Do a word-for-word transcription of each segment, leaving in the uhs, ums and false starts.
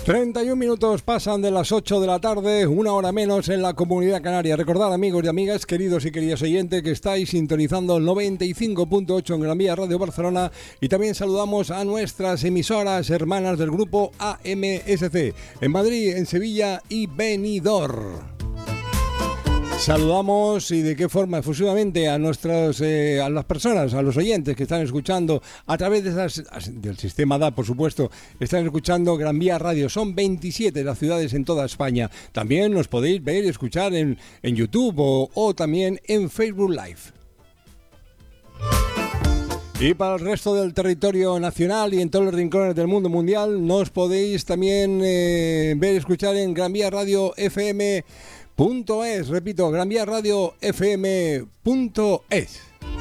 treinta y un minutos pasan de las ocho de la tarde, una hora menos en la Comunidad Canaria. Recordad, amigos y amigas, queridos y queridas oyentes, que estáis sintonizando el noventa y cinco punto ocho en Gran Vía Radio Barcelona, y también saludamos a nuestras emisoras hermanas del grupo A M S C en Madrid, en Sevilla y Benidorm. Saludamos y de qué forma efusivamente a nuestras eh, a las personas, a los oyentes que están escuchando a través de esas, del sistema D A B, por supuesto, están escuchando Gran Vía Radio. Son veintisiete las ciudades en toda España. También nos podéis ver y escuchar en, en YouTube o, o también en Facebook Live. Y para el resto del territorio nacional y en todos los rincones del mundo mundial, nos podéis también eh, ver y escuchar en Gran Vía Radio F M punto es, repito, Gran Vía Radio F M punto es.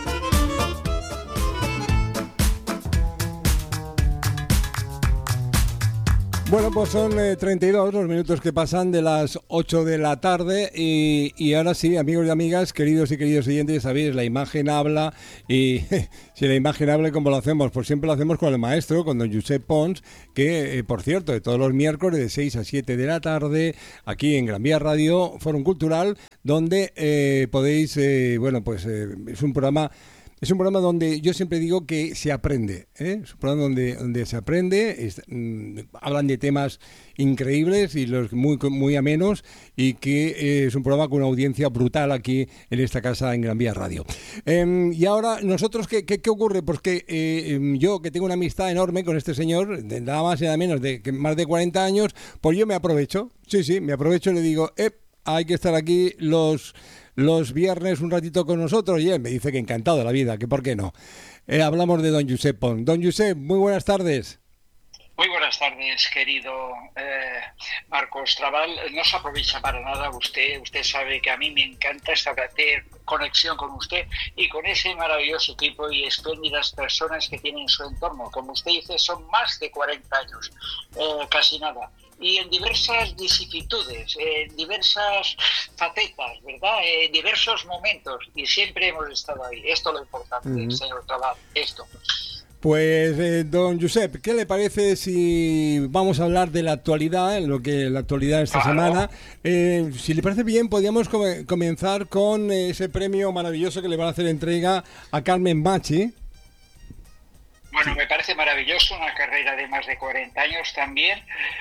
Bueno, pues son eh, treinta y dos los minutos que pasan de las ocho de la tarde y, y ahora sí, amigos y amigas, queridos y queridos oyentes, sabéis, la imagen habla y si la imagen habla, ¿cómo lo hacemos? Pues siempre lo hacemos con el maestro, con don Josep Pons, que, eh, por cierto, de todos los miércoles de seis a siete de la tarde, aquí en Gran Vía Radio, Fórum Cultural, donde eh, podéis, eh, bueno, pues eh, es un programa... Es un programa donde yo siempre digo que se aprende, ¿eh? Es un programa donde, donde se aprende, es, mmm, hablan de temas increíbles y los muy, muy amenos, y que eh, es un programa con una audiencia brutal aquí en esta casa en Gran Vía Radio. Eh, y ahora, nosotros, ¿qué, qué, qué ocurre? Pues que eh, yo, que tengo una amistad enorme con este señor, de nada más y nada menos de que más de cuarenta años, pues yo me aprovecho, sí, sí, me aprovecho y le digo, eh, hay que estar aquí los... los viernes un ratito con nosotros, y él me dice que encantado de la vida, que por qué no. Eh, hablamos de don Josep Pons. Don Josep, muy buenas tardes. Muy buenas tardes, querido eh, Marcos Trabal. No se aprovecha para nada usted. Usted sabe que a mí me encanta establecer conexión con usted y con ese maravilloso equipo y espléndidas personas que tiene en su entorno. Como usted dice, son más de cuarenta años, eh, casi nada. Y en diversas vicisitudes, en diversas facetas, ¿verdad? En diversos momentos. Y siempre hemos estado ahí. Esto es lo importante, uh-huh. señor Trabal, esto. Pues, eh, don Josep, ¿qué le parece si vamos a hablar de la actualidad, lo que la actualidad esta claro. semana? Eh, si le parece bien, podríamos com- comenzar con ese premio maravilloso que le van a hacer entrega a Carmen Machi. Bueno, me parece maravilloso, una carrera de más de cuarenta años también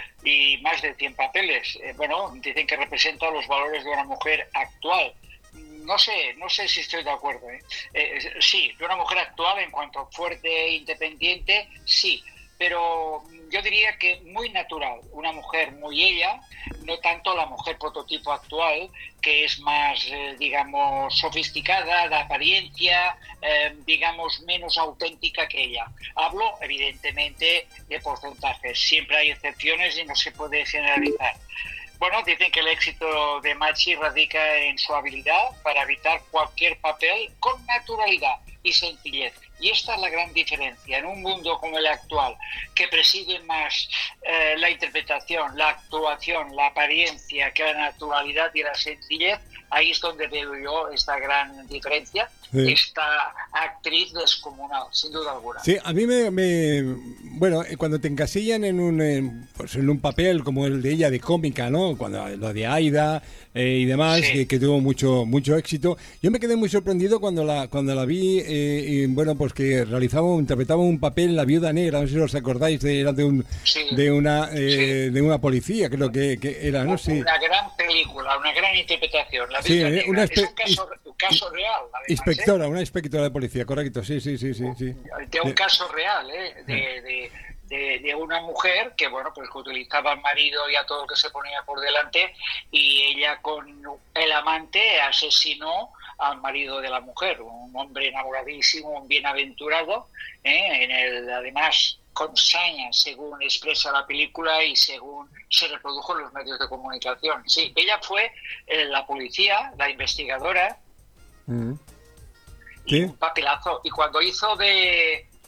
y más de cien papeles. Eh, bueno, dicen que representa los valores de una mujer actual. No sé, no sé si estoy de acuerdo. ¿eh? Eh, sí, de una mujer actual en cuanto fuerte e independiente, sí. Pero yo diría que muy natural, una mujer muy ella, no tanto la mujer prototipo actual, que es más, eh, digamos, sofisticada, de apariencia, eh, digamos, menos auténtica que ella. Hablo, evidentemente, de porcentajes. Siempre hay excepciones y no se puede generalizar. Bueno, dicen que el éxito de Machi radica en su habilidad para evitar cualquier papel con naturalidad y sencillez. Y esta es la gran diferencia. En un mundo como el actual, que preside más eh, la interpretación, la actuación, la apariencia que la naturalidad y la sencillez, ahí es donde veo yo esta gran diferencia. Sí. Esta actriz descomunal, sin duda alguna. Sí, a mí me... me bueno, cuando te encasillan en un, en, pues en un papel como el de ella de cómica, ¿no? Cuando lo de Aida eh, y demás, sí. que, que tuvo mucho mucho éxito, yo me quedé muy sorprendido cuando la cuando la vi, eh, y bueno, pues que realizaba, interpretaba un papel, La Viuda Negra, no sé si os acordáis, de, era de un sí. de una eh, sí. de una policía, creo que, que era, ¿no? Sí. Una gran película, una gran interpretación, La Viuda sí, Negra. Una espe- es un caso, un caso real. Además, inspectora, ¿eh? Una inspectora de policía, correcto, sí, sí, sí, sí. sí. De un caso real, ¿eh? De, de, de, de una mujer que, bueno, pues que utilizaba al marido y a todo lo que se ponía por delante, y ella con el amante asesinó al marido de la mujer, un hombre enamoradísimo, un bienaventurado, ¿eh? En el, además, con saña, según expresa la película y según se reprodujo en los medios de comunicación. Sí, ella fue eh, la policía, la investigadora, mm. ¿Sí? Y un papelazo. Y cuando hizo de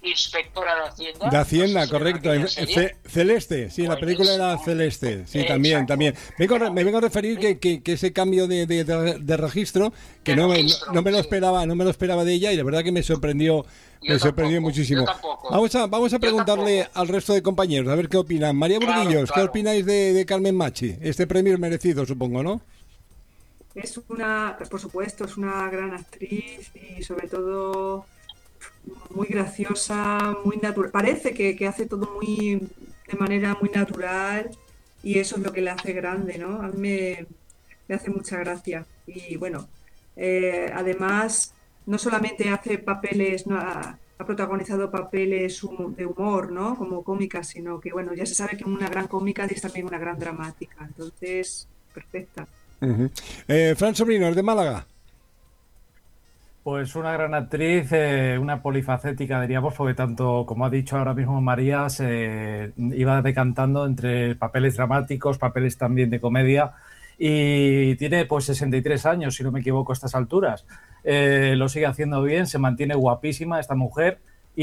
inspectora de Hacienda. De Hacienda, no sé si correcto. era Ce Celeste, sí, la película era Celeste. Sí, también, Exacto. también. Vengo, me vengo a referir que, que, que ese cambio de, de, de, de registro, que de no, registro, me, no, no me lo sí. esperaba, no me lo esperaba de ella, y la verdad que me sorprendió, yo me sorprendió tampoco, muchísimo. Vamos a, vamos a preguntarle al resto de compañeros, a ver qué opinan. María Burguillos, claro, claro. ¿qué opináis de, de Carmen Machi? Este premio es merecido, supongo, ¿no? Es una, por supuesto, es una gran actriz y sobre todo muy graciosa, muy natural. Parece que, que hace todo muy de manera muy natural y eso es lo que le hace grande, ¿no? A mí me, me hace mucha gracia. Y bueno, eh, además, no solamente hace papeles, no, ha, ha protagonizado papeles de humor, ¿no? Como cómica, sino que, bueno, ya se sabe que una gran cómica es también una gran dramática. Entonces, perfecta. Uh-huh. eh, Fran Sobrino, el de Málaga. Pues una gran actriz, eh, una polifacética, diríamos, porque tanto, como ha dicho ahora mismo María, se iba decantando entre papeles dramáticos, papeles también de comedia, y tiene pues sesenta y tres años, si no me equivoco, a estas alturas. Eh, lo sigue haciendo bien, se mantiene guapísima esta mujer,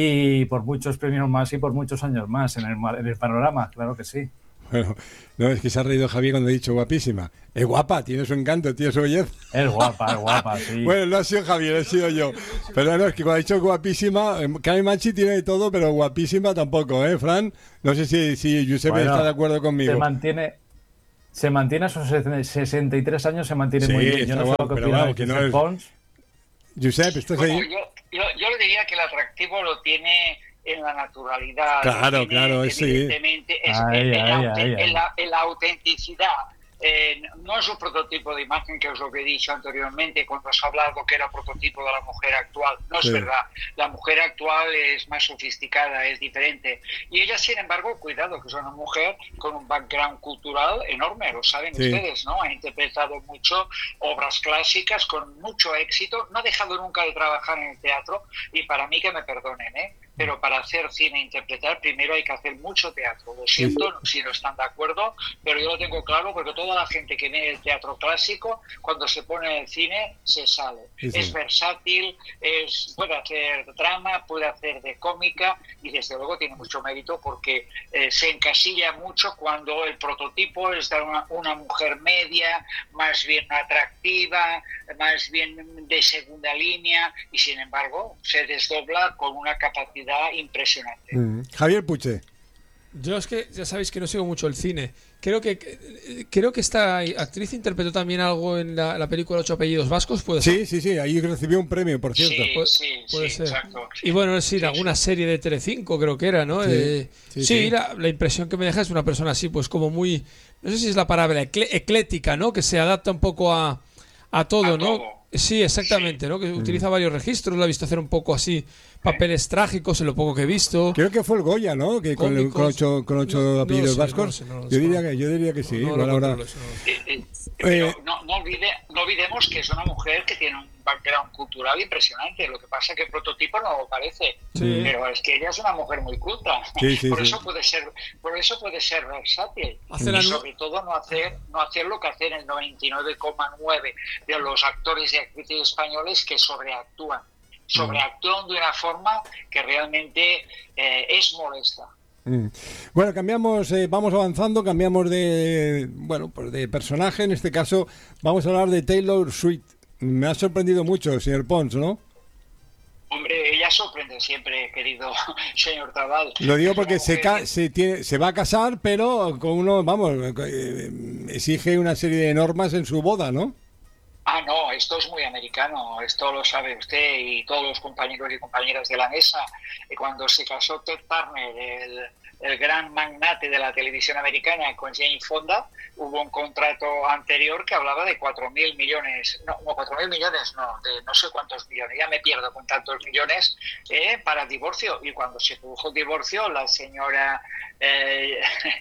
y por muchos premios más y por muchos años más en el, en el panorama, claro que sí. Bueno, no, es que se ha reído Javier cuando he dicho guapísima. Es guapa, tiene su encanto, tiene su belleza. Es guapa, es guapa, sí. Bueno, no ha sido Javier, he sido yo. Pero no, es que cuando ha dicho guapísima, Carmen Machi tiene de todo, pero guapísima tampoco, ¿eh, Fran? No sé si, si Giuseppe bueno, está de acuerdo conmigo. Se mantiene... Se mantiene a sus sesenta y tres años, se mantiene sí, muy bien. Yo no sé lo que opina de Giuseppe Pons. Giuseppe, ¿estás bueno, ahí? Yo, yo, yo le diría que el atractivo lo tiene en la naturalidad. Claro, claro, evidentemente, sí. es ay, en, ay, en, ay, en, la, en la autenticidad. Eh, no es un prototipo de imagen, que os lo he dicho anteriormente cuando os he hablado que era prototipo de la mujer actual. No es sí. verdad. La mujer actual es más sofisticada, es diferente. Y ella, sin embargo, cuidado, que es una mujer con un background cultural enorme, lo saben sí. ustedes, ¿no? Ha interpretado mucho obras clásicas con mucho éxito. No ha dejado nunca de trabajar en el teatro y para mí que me perdonen, ¿eh? Pero para hacer cine e interpretar primero hay que hacer mucho teatro. Lo siento si no están de acuerdo, pero yo lo tengo claro porque toda la gente que viene del teatro clásico, cuando se pone en el cine, se sale. Sí, sí. Es versátil, es, puede hacer drama, puede hacer de cómica y desde luego tiene mucho mérito porque eh, se encasilla mucho cuando el prototipo es de una, una mujer media, más bien atractiva, más bien de segunda línea y sin embargo se desdobla con una capacidad impresionante. Mm. Javier Puche. Yo es que ya sabéis que no sigo mucho el cine. Creo que creo que esta actriz interpretó también algo en la, la película Ocho apellidos vascos, ¿puede ser? Sí, sí, sí, ahí recibió un premio, por cierto. Sí, Pu sí, puede sí, ser. Exacto. Sí. Y bueno, sí, sí, alguna sí. serie de Telecinco creo que era, ¿no? Sí, eh, sí, sí, sí. La, la impresión que me deja es una persona así, pues como muy, no sé si es la palabra, eclé eclética, ¿no? Que se adapta un poco a, a todo, a ¿no? todo. Sí, exactamente, sí. ¿no? Que mm. utiliza varios registros, la he visto hacer un poco así, papeles trágicos en lo poco que he visto. Creo que fue el Goya, ¿no? Que con, con ocho, con ocho no, apellidos no, vascos. No, no, no, yo, diría que, yo diría que sí. No, no, no, ahora... no, eh, eh, pero no, no, olvide, no olvidemos que es una mujer que tiene un background cultural impresionante. Lo que pasa es que el prototipo no lo parece. Sí. Pero es que ella es una mujer muy culta. Sí, sí, por sí. eso puede ser, por eso puede ser versátil. Hacer y sobre todo no hacer, no hacer lo que hacen el noventa y nueve coma nueve de los actores y actrices españoles que sobreactúan. Sobreactúan de una forma que realmente eh, es molesta. Mm. Bueno, cambiamos, eh, vamos avanzando, cambiamos de bueno, pues de personaje. En este caso vamos a hablar de Taylor Swift. Me ha sorprendido mucho, señor Pons, ¿no? Hombre, ella sorprende siempre, querido señor Tabal. Lo digo porque se, ca se, tiene, se va a casar, pero con uno, vamos, eh, exige una serie de normas en su boda, ¿no? Ah, no, esto es muy americano, esto lo sabe usted y todos los compañeros y compañeras de la mesa. Cuando se casó Ted Turner, el, el gran magnate de la televisión americana, con Jane Fonda, hubo un contrato anterior que hablaba de cuatro mil millones, no, no cuatro mil millones, no, de no sé cuántos millones, ya me pierdo con tantos millones, eh, para divorcio. Y cuando se produjo el divorcio, la señora eh,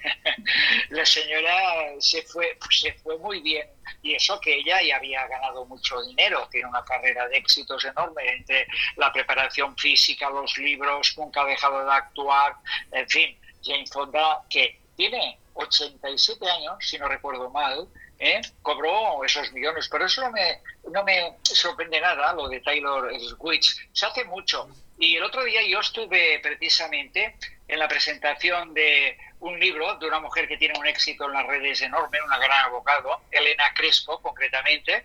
la señora se fue, se fue muy bien. Y eso que ella ya había ganado mucho dinero, tiene una carrera de éxitos enorme entre la preparación física, los libros, nunca ha dejado de actuar, en fin, Jane Fonda, que tiene ochenta y siete años, si no recuerdo mal, ¿eh? Cobró esos millones. Pero eso no me, no me sorprende nada, lo de Taylor Swift. Se hace mucho. Y el otro día yo estuve precisamente en la presentación de un libro de una mujer que tiene un éxito en las redes enorme, una gran abogado, Elena Crespo concretamente,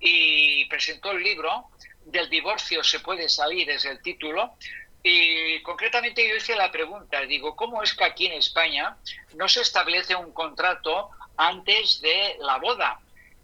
y presentó el libro Del divorcio se puede salir, es el título. Y concretamente yo hice la pregunta, digo, ¿cómo es que aquí en España no se establece un contrato antes de la boda?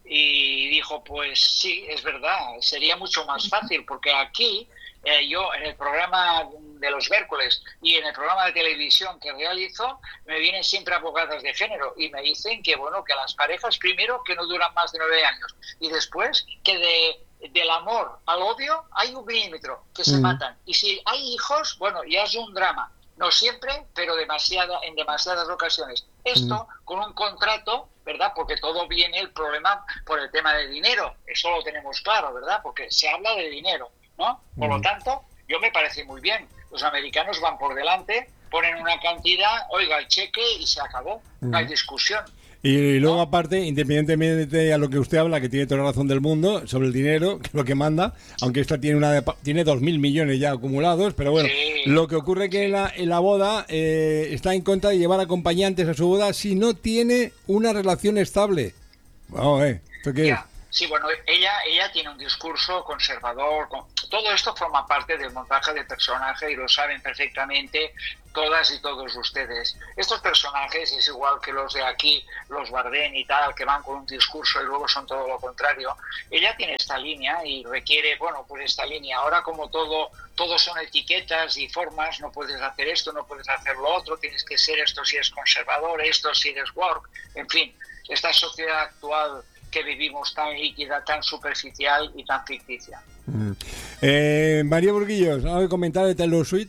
Y dijo, pues sí, es verdad, sería mucho más fácil, porque aquí eh, yo en el programa de los miércoles y en el programa de televisión que realizo, me vienen siempre abogadas de género y me dicen que, bueno, que las parejas, primero, que no duran más de nueve años, y después, que de... del amor al odio hay un milímetro, que se mm. matan. Y si hay hijos, bueno, ya es un drama. No siempre, pero demasiada, en demasiadas ocasiones. Esto mm. con un contrato, ¿verdad? Porque todo viene el problema por el tema del dinero. Eso lo tenemos claro, ¿verdad? Porque se habla de dinero, ¿no? Por mm. lo tanto, yo me parece muy bien. Los americanos van por delante, ponen una cantidad, oiga, el cheque y se acabó. Mm. No hay discusión. Y luego, aparte, independientemente a lo que usted habla, que tiene toda la razón del mundo sobre el dinero, que es lo que manda, aunque esta tiene una de, tiene dos mil millones ya acumulados, pero bueno, sí. Lo que ocurre que en la, en la boda eh, está en contra de llevar acompañantes a su boda si no tiene una relación estable. Vamos, eh, ¿esto qué yeah. es? Sí, bueno, ella ella tiene un discurso conservador. Con... Todo esto forma parte del montaje del personaje y lo saben perfectamente todas y todos ustedes. Estos personajes es igual que los de aquí, los Bardem y tal, que van con un discurso y luego son todo lo contrario. Ella tiene esta línea y requiere, bueno, pues esta línea. Ahora como todo, todo son etiquetas y formas, no puedes hacer esto, no puedes hacer lo otro, tienes que ser esto si eres conservador, esto si eres woke, en fin, esta sociedad actual que vivimos tan líquida, tan superficial y tan ficticia. Mm. Eh, María Burguillos, ¿algo que comentar de Taylor Swift?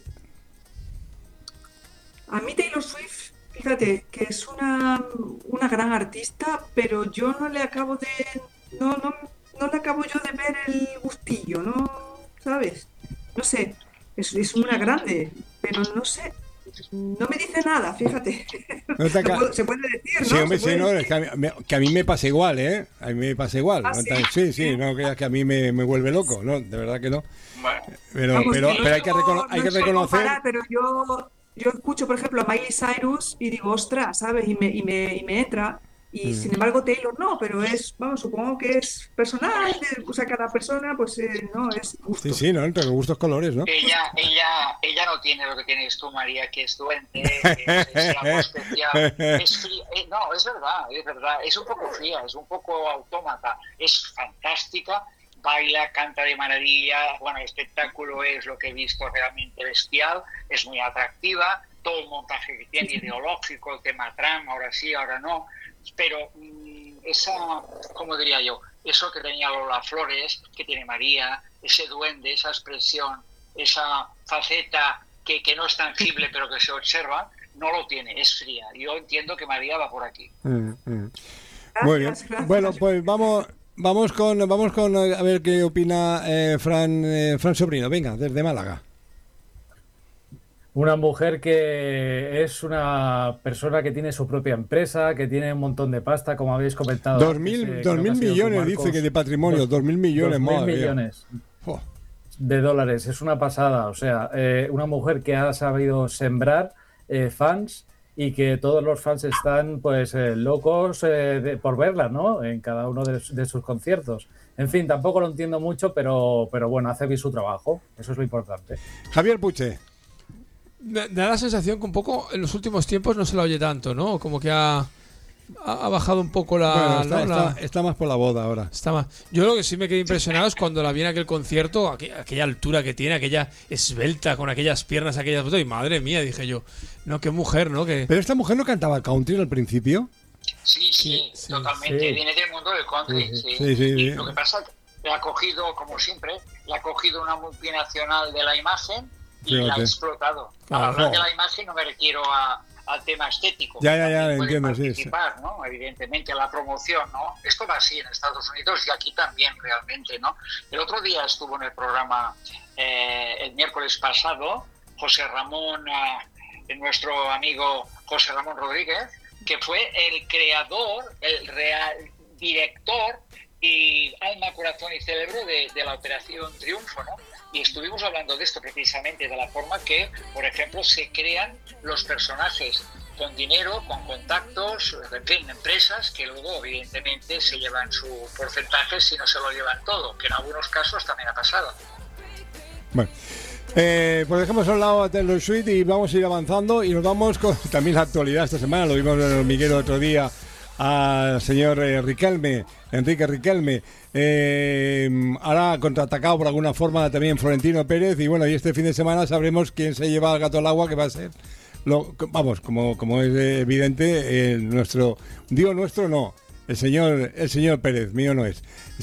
A mí Taylor Swift, fíjate, que es una, una gran artista, pero yo no le acabo de... No, no, no le acabo yo de ver el gustillo, ¿no? ¿Sabes? No sé, es, es una grande, pero no sé... No me dice nada, fíjate. No te ca- se puede decir, ¿no? Sí, hombre, sí, no, es que a, mí, que a mí me pasa igual, ¿eh? A mí me pasa igual. ¿Ah, ¿no? sí? sí, sí, no creas que a mí me, me vuelve loco, ¿no? De verdad que no. Bueno, pero vamos, pero, no pero hay que, recono- no hay que sé reconocer... comparar, pero yo, yo escucho, por ejemplo, a Miley Cyrus y digo, ostras, ¿sabes? Y me, y me, y me entra... Y mm. sin embargo Taylor no, pero es, vamos, supongo que es personal, de, o sea, cada persona, pues eh, no, es gusto. Sí, sí, ¿no? Entre gustos colores, ¿no? Ella, ella, ella no tiene lo que tienes tú, María, que es duende, que es algo especial. Es fría, eh, no, es verdad, es verdad, es un poco fría, es un poco autómata, es fantástica, baila, canta de maravilla, bueno, el espectáculo es lo que he visto realmente bestial, es muy atractiva, todo el montaje que tiene ideológico, el tema Trump, ahora sí, ahora no, pero mmm, esa, ¿cómo diría yo? Eso que tenía Lola Flores, que tiene María, ese duende, esa expresión, esa faceta que, que no es tangible pero que se observa, no lo tiene, es fría. Yo entiendo que María va por aquí. Mm, mm. Muy bien. Bueno, pues vamos... Vamos con, vamos con a ver qué opina eh, Fran, eh, Fran Sobrino, venga, desde Málaga. Una mujer que es una persona que tiene su propia empresa, que tiene un montón de pasta, como habéis comentado. Dos mil, eh, dos mil millones, dice que de patrimonio, dos, dos mil millones, dos mil millones oh. de dólares, es una pasada. O sea, eh, una mujer que ha sabido sembrar eh, fans y que todos los fans están pues eh, locos eh, de, por verla, ¿no? En cada uno de, de sus conciertos. En fin, tampoco lo entiendo mucho, pero, pero bueno, hace bien su trabajo. Eso es lo importante. Javier Puche. Me da la sensación que un poco en los últimos tiempos no se la oye tanto, ¿no? Como que ha, ha bajado un poco la... Bueno, está, ¿no? la... Está, está más por la boda ahora. Está más. Yo lo que sí me quedé impresionado es cuando la vi en aquel concierto, aquella, aquella altura que tiene, aquella esbelta, con aquellas piernas, aquellas... Y madre mía, dije yo, no, qué mujer, ¿no? Que... Pero esta mujer no cantaba country al principio. Sí, sí, sí totalmente. Sí. Viene del mundo del country, sí. sí. sí, sí y sí. Lo que pasa es que la ha cogido, como siempre, la ha cogido una multinacional de la imagen y Fíjate. la ha explotado. Para hablar de la imagen no me refiero a... al tema estético. Ya, ya, ya, entiendo, sí, sí. ¿no? Evidentemente, a la promoción, ¿no? Esto va así en Estados Unidos y aquí también realmente, ¿no? El otro día estuvo en el programa, eh, el miércoles pasado, José Ramón, eh, nuestro amigo José Ramón Rodríguez, que fue el creador, el real, director y alma, corazón y cerebro de, de la Operación Triunfo, ¿no? Y estuvimos hablando de esto precisamente, de la forma que, por ejemplo, se crean los personajes con dinero, con contactos, en fin, empresas que luego evidentemente se llevan su porcentaje si no se lo llevan todo, que en algunos casos también ha pasado. Bueno, eh, pues dejamos a un lado a Taylor Swift y vamos a ir avanzando y nos vamos con también la actualidad esta semana. Lo vimos en el hormiguero otro día al señor eh, Riquelme, Enrique Riquelme. Eh, ahora contraatacado por alguna forma también Florentino Pérez y bueno, y este fin de semana sabremos quién se lleva al gato al agua, que va a ser, lo, vamos, como, como es evidente, eh, nuestro, digo nuestro no, el señor el señor Pérez, mío no es.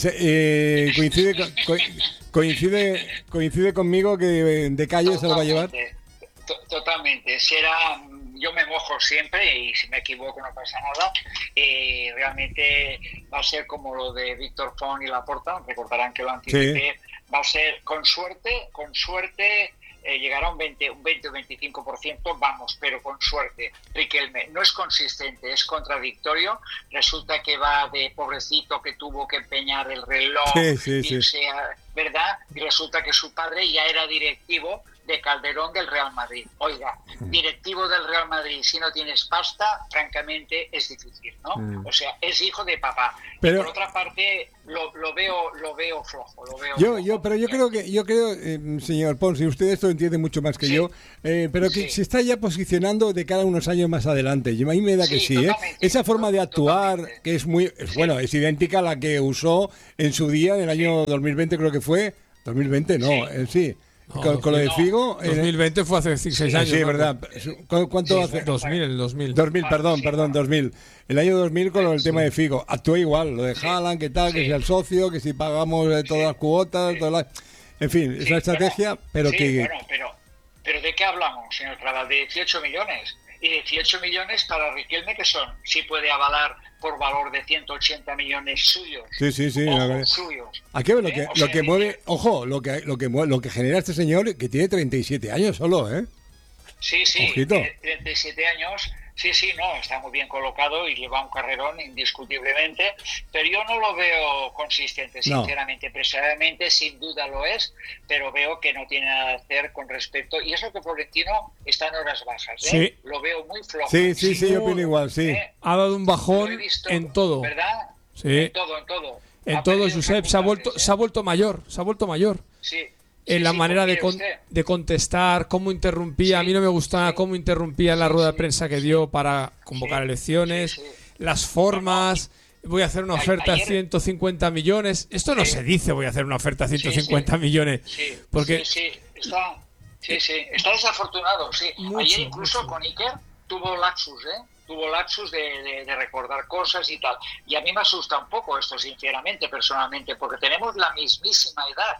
Eh, coincide, co, coincide coincide conmigo que de calle se lo va a llevar. Totalmente, será, yo me mojo siempre y si me equivoco no pasa nada. Eh, realmente va a ser como lo de Víctor Font y Laporta, recordarán que lo anticipé. Sí. Va a ser con suerte, con suerte eh, llegará a un veinte, un veinte o veinticinco por ciento, vamos, pero con suerte. Riquelme no es consistente, es contradictorio. Resulta que va de pobrecito que tuvo que empeñar el reloj, sí, sí, irse sí. A, ¿verdad? Y resulta que su padre ya era directivo de Calderón del Real Madrid. Oiga, directivo del Real Madrid, si no tienes pasta, francamente es difícil, ¿no? Mm. O sea, es hijo de papá. Pero, y por otra parte, lo, lo veo lo veo flojo. Lo veo yo, flojo. yo, pero yo creo que, yo creo, eh, señor Pons, y usted esto entiende mucho más que sí. yo, eh, pero que sí. se está ya posicionando de cara a unos años más adelante. Y a mí me da sí, que sí, ¿eh? Esa forma de actuar, totalmente. Que es muy, es, sí. bueno, es idéntica a la que usó en su día, en el año sí. dos mil veinte, creo que fue. dos mil veinte, no, sí. Eh, sí. No, con, con lo de Figo. dos mil veinte fue hace seis sí, años. Sí, verdad. ¿Cuánto sí, hace? dos mil, el dos mil. dos mil, perdón, perdón, dos mil. El año dos mil con el sí. tema de Figo. Actuó igual, lo de Haaland, que tal, sí. que si el socio, que si pagamos eh, todas las cuotas, sí. todas las... En fin, sí, es una estrategia, bueno, pero sí, que... Bueno, pero, pero ¿de qué hablamos, señor Trabal? De dieciocho millones. Y dieciocho millones para Riquelme, que son, si puede avalar por valor de ciento ochenta millones suyos. Sí, sí, sí. Ojo, suyos. Aquí lo que, ¿Eh? lo que mueve, ojo, lo que, lo que mueve, lo que genera este señor, que tiene treinta y siete años solo, ¿eh? Sí, sí, Ojito. treinta y siete años. Sí, sí, no, está muy bien colocado y lleva un carrerón indiscutiblemente, pero yo no lo veo consistente, sinceramente. No. Empresarialmente, sin duda lo es, pero veo que no tiene nada que hacer con respecto. Y eso que Florentino está en horas bajas, ¿eh? Sí. Lo veo muy flojo. Sí, sí, sí, yo opino igual, sí. ¿Eh? Ha dado un bajón visto, en todo. ¿Verdad? Sí. En todo, en todo. En ha todo, Josep, se ha vuelto, ¿eh? se ha vuelto mayor, se ha vuelto mayor. Sí. En sí, la sí, manera de, con, de contestar, cómo interrumpía, sí, a mí no me gustaba sí, cómo interrumpía en la rueda sí, de prensa que dio para convocar sí, elecciones, sí, sí. las formas, voy a hacer una oferta de ciento cincuenta millones, esto no sí. se dice voy a hacer una oferta de ciento cincuenta sí, sí. millones, sí, porque... Sí, sí, está, sí, sí. está desafortunado, sí. Mucho, Ayer incluso mucho. Con Iker tuvo lapsus, ¿eh? Tuvo lapsus de, de, de recordar cosas y tal, y a mí me asusta un poco esto, sinceramente, personalmente, porque tenemos la mismísima edad.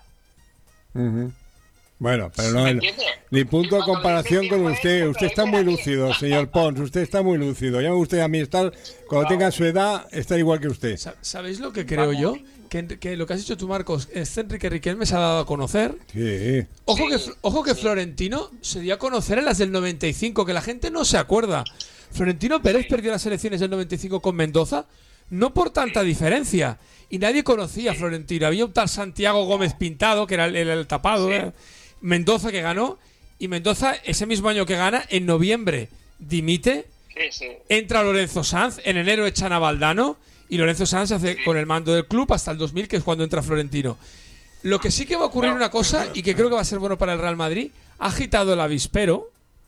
Uh-huh. Bueno, pero no, ni punto de comparación con usted. Usted está muy lúcido, señor Pons. Usted está muy lúcido. Ya me gustaría a mí estar, cuando tenga su edad, estar igual que usted. ¿Sabéis lo que creo yo? Que, que lo que has dicho tú, Marcos, es Enrique Riquelme se ha dado a conocer. Sí. Ojo que, ojo que Florentino se dio a conocer en las del noventa y cinco, que la gente no se acuerda. Florentino Pérez perdió las elecciones del noventa y cinco con Mendoza, no por tanta diferencia. Y nadie conocía a Florentino. Había un tal Santiago Gómez Pintado, que era el, el, el tapado, sí. ¿eh? Mendoza que ganó. Y Mendoza, ese mismo año que gana, en noviembre dimite. Sí, sí. Entra Lorenzo Sanz. En enero echan a Valdano. Y Lorenzo Sanz se hace sí. con el mando del club hasta el dos mil, que es cuando entra Florentino. Lo que sí que va a ocurrir una cosa, y que creo que va a ser bueno para el Real Madrid, ha agitado el avispero,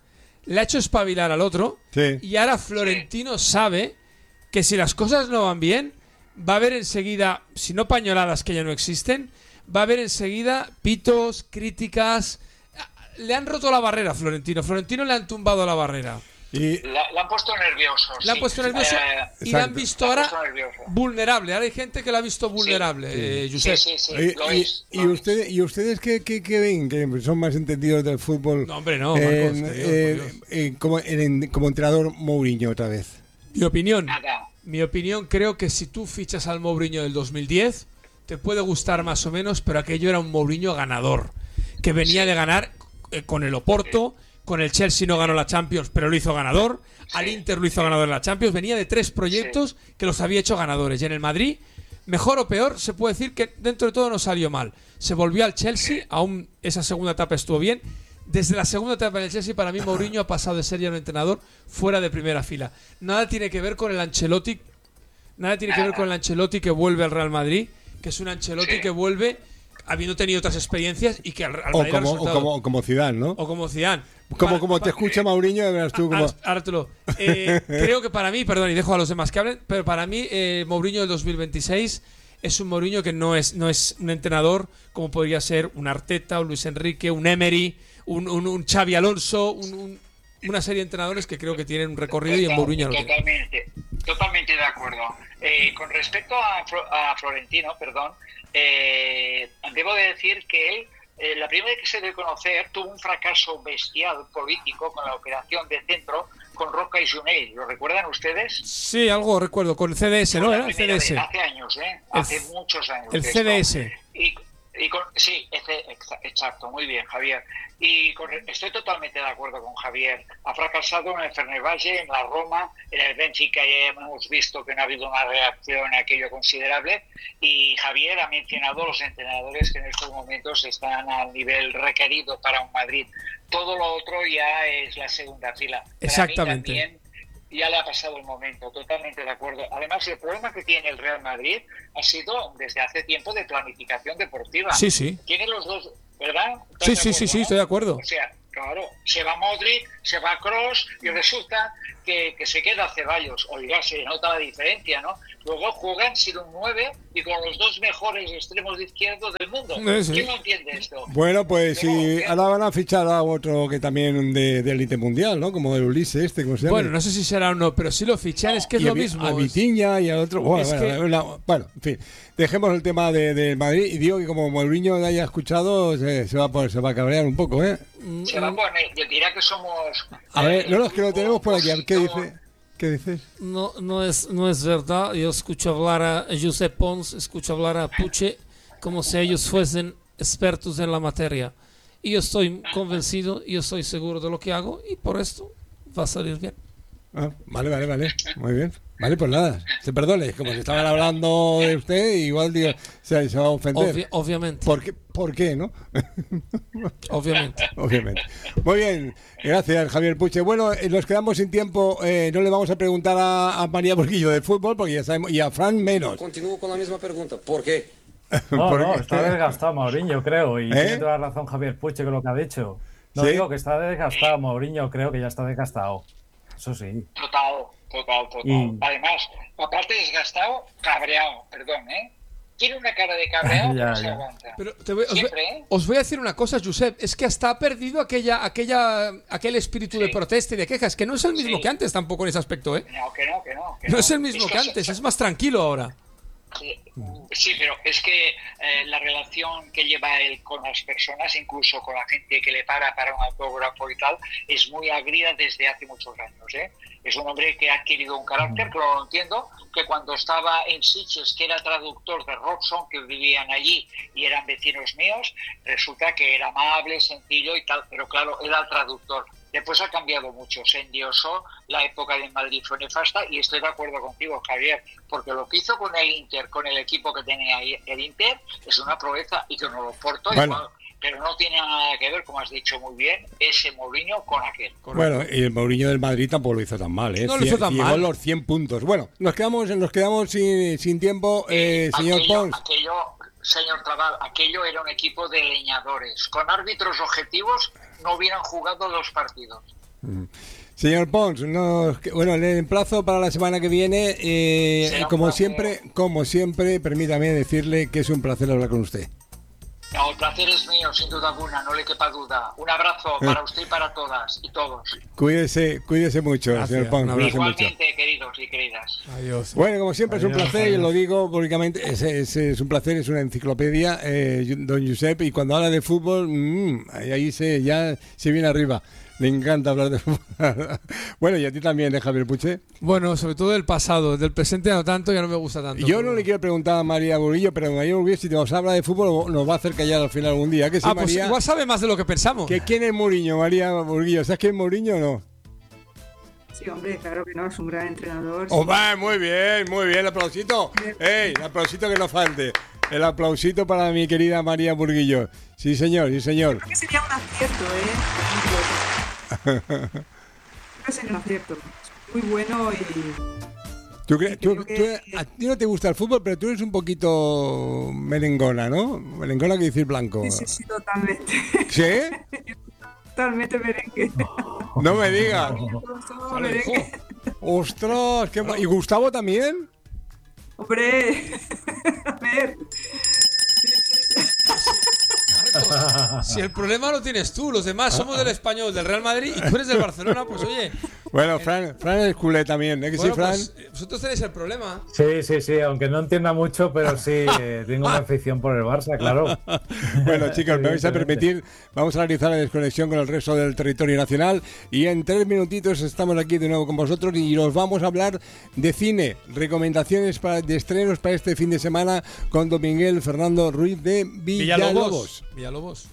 le ha hecho espabilar al otro. Sí. Y ahora Florentino sabe que si las cosas no van bien, va a haber enseguida, si no pañoladas que ya no existen, va a haber enseguida pitos, críticas. Le han roto la barrera a Florentino. Florentino le han tumbado la barrera. Y la, la han puesto nervioso. Le han sí. puesto nervioso eh, y le han visto ahora vulnerable. Ahora hay gente que la ha visto vulnerable, sí. eh, Josep. Sí, sí, sí, y, lo y, es, y, lo usted, es. ¿Y ustedes qué, qué, qué ven? Que son más entendidos del fútbol. No, hombre, no, Marcos, eh, Dios, eh, eh, como, en, como entrenador Mourinho otra vez. Mi opinión. Nada. Mi opinión, creo que si tú fichas al Mourinho del dos mil diez, te puede gustar más o menos, pero aquello era un Mourinho ganador, que venía sí. de ganar eh, con el Oporto, Con el Chelsea no ganó la Champions, pero lo hizo ganador. Sí. Al Inter lo hizo ganador en la Champions. Venía de tres proyectos sí. que los había hecho ganadores. Y en el Madrid, mejor o peor, se puede decir que dentro de todo no salió mal. Se volvió al Chelsea, aún esa segunda etapa estuvo bien. Desde la segunda etapa del Chelsea, para mí Mourinho ha pasado de ser ya un entrenador fuera de primera fila. Nada tiene que ver con el Ancelotti, nada tiene que ver con el Ancelotti que vuelve al Real Madrid, que es un Ancelotti sí. que vuelve habiendo tenido otras experiencias y que al, al Madrid o como, ha resultado. O como, como Zidane, ¿no? O como Zidane. Como, para, como te para, escucha Mourinho, verás tú como... Ártelo. Eh, creo que para mí, perdón, y dejo a los demás que hablen, pero para mí eh, Mourinho del dos mil veintiséis es un Mourinho que no es, no es un entrenador como podría ser un Arteta, un Luis Enrique, un Emery, un, un, un Xavi Alonso, un, un, una serie de entrenadores que creo que tienen un recorrido Total, y en Mourinho lo totalmente, totalmente de acuerdo. Eh, con respecto a, a Florentino, perdón, eh, debo de decir que él, eh, la primera vez que se debe conocer, tuvo un fracaso bestial político con la operación de centro con Roca y Junell. ¿Lo recuerdan ustedes? Sí, algo recuerdo, con el C D S, ¿no? Era el C D S. Hace años, ¿eh? Hace el, muchos años. El C D S. Y, y con, sí, ese, exacto, muy bien, Javier. Y con, estoy totalmente de acuerdo con Javier. Ha fracasado en el Fenerbahce, en la Roma, en el Benfica ya hemos visto que no ha habido una reacción a aquello considerable. Y Javier ha mencionado los entrenadores que en estos momentos están al nivel requerido para un Madrid. Todo lo otro ya es la segunda fila. Exactamente. Para mí también, ya le ha pasado el momento, totalmente de acuerdo. Además, el problema que tiene el Real Madrid ha sido desde hace tiempo de planificación deportiva. Sí, sí. Tiene los dos, ¿verdad? Sí, sí, sí, sí, estoy de acuerdo. O sea, claro, se va Modric, se va Kroos y resulta que, que se queda Ceballos. Oiga, se nota la diferencia, ¿no? Luego juegan sin un nueve y con los dos mejores extremos de izquierdo del mundo. Sí, sí. ¿Quién no entiende esto? Bueno, pues Pero, sí, ¿qué? ahora van a fichar a otro que también de, de élite mundial, ¿no? Como el Ulises este, ¿cómo se llama? Bueno, no sé si será o no, pero si lo fichan No. es que es Y lo a, Vi- mismo. a Vitinha y al otro. Bueno, Es bueno, que- una- bueno, en fin. Dejemos el tema de, de Madrid y digo que como Mourinho lo haya escuchado, se, se va a poner- se va a cabrear un poco, ¿eh? Se va a poner, yo diría que somos... A ver, eh, no, no, es que lo tenemos por aquí. ¿Qué opositor. dice? ¿Qué dices? No, no es, no es verdad. Yo escucho hablar a Josep Pons, escucho hablar a Puche como si ellos fuesen expertos en la materia. Y yo estoy convencido, yo estoy seguro de lo que hago y por esto va a salir bien. Ah, vale, vale, vale. Muy bien. Vale, pues nada. Se perdone. Como que estaban hablando de usted, igual digo, se, se va a ofender. Obvi- obviamente, ¿Por qué? ¿Por qué, no? obviamente. Obviamente. Muy bien, gracias Javier Puche. Bueno, eh, nos quedamos sin tiempo, eh, no le vamos a preguntar a, a María Borquillo de fútbol, porque ya sabemos, y a Fran menos. Continúo con la misma pregunta. ¿Por qué? No, ¿Por no, qué? está desgastado Mourinho, creo, y ¿Eh? tiene toda la razón Javier Puche con lo que ha dicho. No ¿Sí? digo que está desgastado Mourinho, creo que ya está desgastado. Eso sí. Total, total, total. Y- Además, aparte desgastado, cabreado, perdón, ¿eh? Tiene una cara de cabreado que Ya, no se ya. aguanta. Pero te voy- os, voy, Siempre, ¿eh? os voy a decir una cosa, Josep, es que hasta ha perdido aquella, aquella, aquel espíritu Sí. de protesta y de quejas, que no es el mismo Sí. que antes tampoco en ese aspecto, ¿eh? No, que no, que no. Que No es el mismo que eso- antes, es más tranquilo ahora. Sí, sí, pero es que eh, la relación que lleva él con las personas, incluso con la gente que le para para un autógrafo y tal, es muy agrida desde hace muchos años, ¿eh? Es un hombre que ha adquirido un carácter, que lo entiendo, que cuando estaba en Sitges, que era traductor de Robson, que vivían allí y eran vecinos míos, resulta que era amable, sencillo y tal, pero claro, era el traductor. Después ha cambiado mucho, se endiosó, la época de Madrid fue nefasta y estoy de acuerdo contigo, Javier, porque lo que hizo con el Inter, con el equipo que tenía ahí el Inter, es una proeza y que no lo portó Bueno. igual, pero no tiene nada que ver, como has dicho muy bien, ese Mourinho con aquel. Bueno, y el Mourinho del Madrid tampoco lo hizo tan mal, ¿eh? No lo hizo Cien- tan llegó mal. a los cien puntos. Bueno, nos quedamos, nos quedamos sin, sin tiempo, eh, señor aquello, Pons. aquello, señor Trabal, aquello era un equipo de leñadores. Con árbitros objetivos no hubieran jugado los partidos. Señor Pons, nos- bueno, le emplazo para la semana que viene. eh, Será un como placer. siempre, como siempre, permítame decirle que es un placer hablar con usted. No, el placer es mío, sin duda alguna, no le quepa duda. Un abrazo para usted y para todas y todos. Cuídese, cuídese mucho, Gracias, señor Pons. un abrazo. Cuídese mucho. Igualmente, queridos y queridas. Adiós. Bueno, como siempre es un Adiós, placer, y adiós. lo digo públicamente, es, es, es un placer, es una enciclopedia, eh, don Josep, y cuando habla de fútbol, mm, ahí, ahí se, ya se viene arriba. le encanta hablar de fútbol. Bueno, y a ti también, ¿eh, Javier Puche? Bueno, sobre todo del pasado, del presente no tanto, ya no me gusta tanto. Yo no le quiero preguntar a María Burguillo, pero María Burguillo, si nos habla de fútbol, nos va a hacer callar al final algún día. ¿Que sí, ah, pues María? igual sabe más de lo que pensamos. ¿Que quién es Mourinho, María Burguillo? ¿Sabes quién es Mourinho o no? Sí, hombre, claro que no, es un gran entrenador. Oh, va, muy bien, muy bien, el aplausito. ¡Ey, el aplausito que no falte! El aplausito para mi querida María Burguillo. Sí, señor, sí, señor. Creo que sería un acierto, ¿eh? Creo que sería un acierto. Es muy bueno y... ¿Tú crees, tú, que... tú, a ti no te gusta el fútbol, pero tú eres un poquito merengona, ¿no? Merengona que decir blanco. Sí, sí, sí, totalmente. ¿Sí? Totalmente merengue. No me digas. Somos merengue. ¡Ostras! Qué ma- ¿Y Gustavo también? Hombre, a ver. Marcos, si el problema lo tienes tú, los demás somos del Español, del Real Madrid y tú eres del Barcelona, pues oye. Bueno, Fran, Fran es culé también, ¿eh? Que Bueno, sí, Fran. pues, vosotros tenéis el problema. Sí, sí, sí, aunque no entienda mucho, pero sí, eh, tengo una afición por el Barça, claro. Bueno, chicos, me vais a permitir, vamos a analizar la desconexión con el resto del territorio nacional y en tres minutitos estamos aquí de nuevo con vosotros y os vamos a hablar de cine, recomendaciones para, de estrenos para este fin de semana con Don Miguel Fernando Ruiz de Villalobos. Villalobos. Villalobos.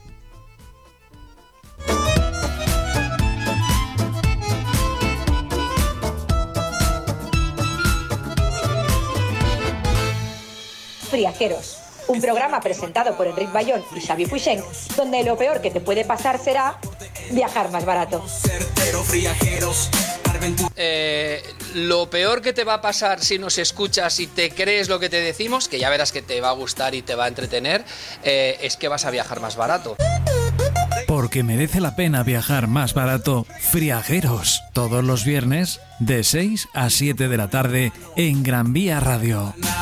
Friajeros, un programa presentado por Enric Bayón y Xavi Puixén, donde lo peor que te puede pasar será viajar más barato. Eh, lo peor que te va a pasar si nos escuchas y te crees lo que te decimos, que ya verás que te va a gustar y te va a entretener, eh, es que vas a viajar más barato. Porque merece la pena viajar más barato. Friajeros, todos los viernes de seis a siete de la tarde en Gran Vía Radio.